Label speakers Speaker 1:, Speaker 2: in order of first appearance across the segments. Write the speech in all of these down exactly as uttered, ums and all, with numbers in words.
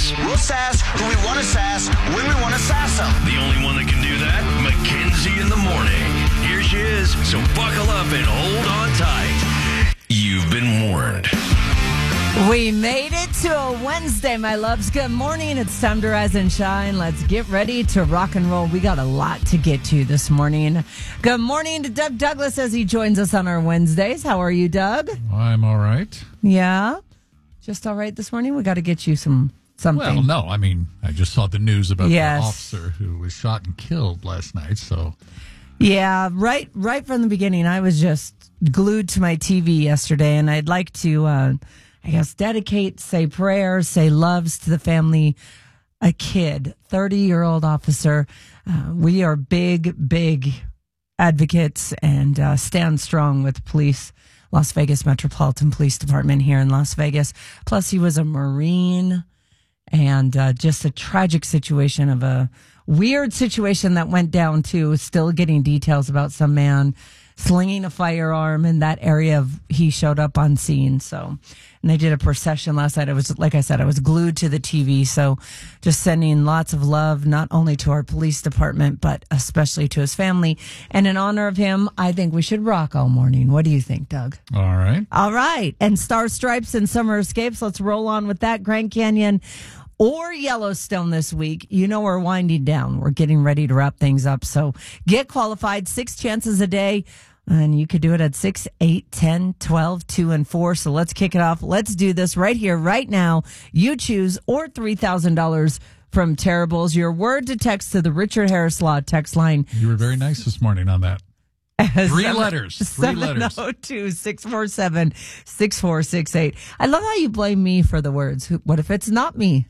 Speaker 1: sass. We'll sass who we want to sass when we want to sass them.
Speaker 2: The only one that can do that, Mackenzie in the morning. Here she is, so buckle up and hold on tight. You've been warned.
Speaker 3: We made it to a Wednesday, my loves. Good morning. It's time to rise and shine. Let's get ready to rock and roll. We got a lot to get to this morning. Good morning to Doug Douglas as he joins us on our Wednesdays. How are you, Doug?
Speaker 4: I'm all right.
Speaker 3: Yeah? Just all right this morning? We got to get you some something.
Speaker 4: Well, no, I mean, I just saw the news about
Speaker 3: Yes.
Speaker 4: the officer who was shot and killed last night, so...
Speaker 3: Yeah, right right from the beginning, I was just glued to my T V yesterday, and I'd like to... Uh, I guess dedicate, say prayers, say loves to the family. A kid, thirty-year-old officer. Uh, we are big, big advocates and uh, stand strong with police. Las Vegas Metropolitan Police Department here in Las Vegas. Plus, he was a Marine, and uh, just a tragic situation of a weird situation that went down too. Still getting details about some man slinging a firearm in that area of he showed up on scene. So, and they did a procession last night. I was, like I said, I was glued to the T V. So just sending lots of love, not only to our police department, but especially to his family. And in honor of him, I think we should rock all morning. What do you think, Doug?
Speaker 4: All right.
Speaker 3: All right. And Star Stripes and Summer Escapes. Let's roll on with that. Grand Canyon or Yellowstone this week. You know, we're winding down. We're getting ready to wrap things up. So get qualified. Six chances a day. And you could do it at six, eight, ten, twelve, two, and four. So let's kick it off. Let's do this right here, right now. You choose or three thousand dollars from Terribles. Your word to text to the Richard Harris Law text line.
Speaker 4: You were very nice this morning on that. Three
Speaker 3: Seven,
Speaker 4: letters. Three letters.
Speaker 3: seven oh two, six four seven, six four six eight. I love how you blame me for the words. Who- What if it's not me?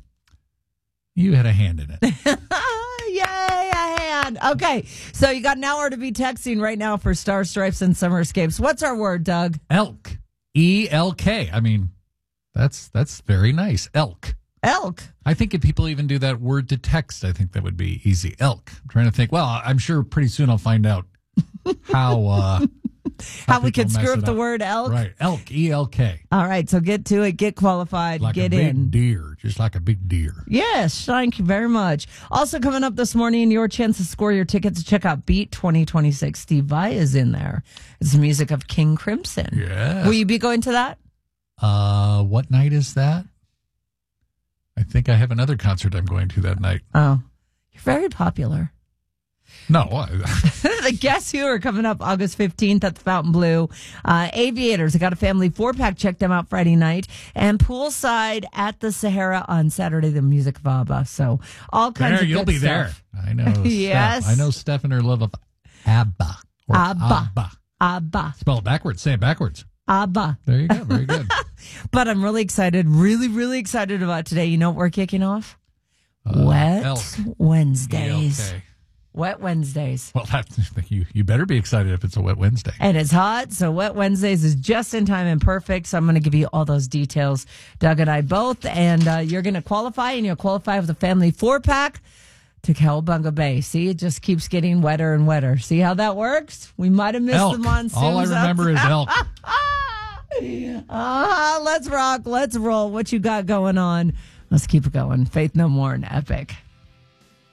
Speaker 4: You had a hand in it.
Speaker 3: Yay, a hand. Okay, so you got an hour to be texting right now for Star Stripes and Summer Escapes. What's our word, Doug?
Speaker 4: Elk. E L K. I mean, that's that's very nice. Elk.
Speaker 3: Elk.
Speaker 4: I think if people even do that word to text, I think that would be easy. Elk. I'm trying to think. Well, I'm sure pretty soon I'll find out how uh,
Speaker 3: How we
Speaker 4: people
Speaker 3: could
Speaker 4: mess
Speaker 3: screw
Speaker 4: it
Speaker 3: up the word elk.
Speaker 4: Right. Elk. E L K.
Speaker 3: All right, so get to it, get qualified,
Speaker 4: Like
Speaker 3: get
Speaker 4: a big
Speaker 3: in.
Speaker 4: deer. Just like a big deer.
Speaker 3: Yes, thank you very much. Also coming up this morning, your chance to score your tickets to check out Beat twenty twenty-six. Steve Vai is in there. It's the music of King Crimson.
Speaker 4: Yes.
Speaker 3: Will you be going to that?
Speaker 4: Uh, what night is that? I think I have another concert I'm going to that night.
Speaker 3: Oh, you're very popular.
Speaker 4: No. I,
Speaker 3: The Guess Who are coming up August fifteenth at the Fountain Blue. Uh, Aviators, I got a family four-pack. Check them out Friday night. And Poolside at the Sahara on Saturday, the music of ABBA. So all kinds
Speaker 4: there,
Speaker 3: of
Speaker 4: you'll
Speaker 3: good
Speaker 4: be
Speaker 3: stuff.
Speaker 4: there. I know.
Speaker 3: Yes.
Speaker 4: Steph. I know Steph and her love of ABBA. Or
Speaker 3: ABBA.
Speaker 4: ABBA.
Speaker 3: ABBA.
Speaker 4: Spell it backwards. Say it backwards.
Speaker 3: ABBA.
Speaker 4: There you go. Very good.
Speaker 3: But I'm really excited, really, really excited about today. You know what we're kicking off?
Speaker 4: Uh,
Speaker 3: Wet
Speaker 4: elk.
Speaker 3: Wednesdays.
Speaker 4: E L K.
Speaker 3: Wet Wednesdays.
Speaker 4: Well, that, you you better be excited if it's a wet Wednesday.
Speaker 3: And it's hot, so Wet Wednesdays is just in time and perfect. So I'm going to give you all those details, Doug and I both. And uh, you're going to qualify, and you'll qualify with a family four-pack to Cowabunga Bay. See, it just keeps getting wetter and wetter. See how that works? We might have missed
Speaker 4: Elk.
Speaker 3: the monsoons.
Speaker 4: All I remember is elk.
Speaker 3: Uh, let's rock. Let's roll. What you got going on? Let's keep it going. Faith No More and Epic.